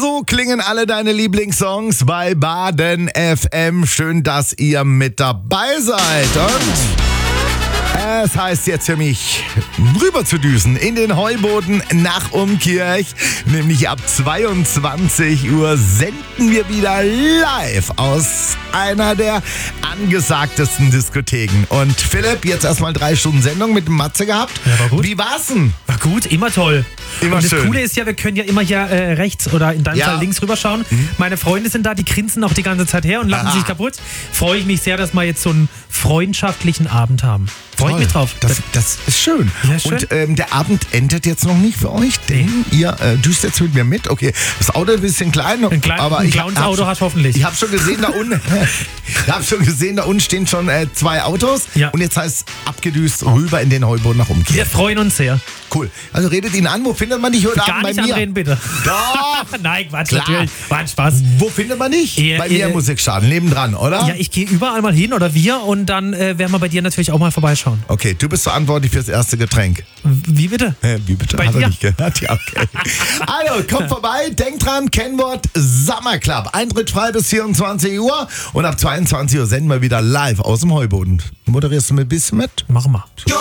So klingen alle deine Lieblingssongs bei Baden FM. Schön, dass ihr mit dabei seid. Und es heißt jetzt für mich, rüber zu düsen in den Heuboden nach Umkirch. Nämlich ab 22 Uhr senden wir wieder live aus einer der angesagtesten Diskotheken. Und Philipp, jetzt erstmal 3 Stunden Sendung mit Matze gehabt. Ja, war gut. Wie war's denn? War gut, immer toll. Immer und das schön. Coole ist ja, wir können ja immer hier rechts oder in deinem Ja. Fall links rüberschauen. Meine Freunde sind da, die grinsen auch die ganze Zeit her und lachen Aha. sich kaputt. Freue ich mich sehr, dass wir jetzt so einen freundschaftlichen Abend haben. Freue ich mich drauf. Das ist schön. Ja, schön. Und der Abend endet jetzt noch nicht für euch, denn ihr düst jetzt mit mir mit. Okay, das Auto ist ein bisschen klein, aber ein ich clowns hab Auto schon- hast du hoffentlich. Ich habe schon gesehen, da unten stehen schon 2 Autos. Ja. Und jetzt heißt abgedüst rüber in den Heuboden nach Umkirch. Wir freuen uns sehr. Cool. Also redet ihn an. Wo findet man dich heute Gar Abend bei nicht mir? anreden, bitte. Doch. Nein, Quatsch, Klar. natürlich. War ein Spaß. Wo findet man dich? Bei mir im Musikstadion, nebendran, oder? Ja, ich gehe überall mal hin oder wir und dann werden wir bei dir natürlich auch mal vorbeischauen. Okay, du bist verantwortlich fürs erste Getränk. Wie bitte? Wie bitte? Bei Hat er dir? nicht gehört? Ja, okay. Also, kommt vorbei, denkt dran, Kennwort Summer Club. Eintritt frei bis 24 Uhr und ab 22 Uhr senden wir wieder live aus dem Heuboden. Moderierst du mir ein bisschen mit? Machen wir. Jo!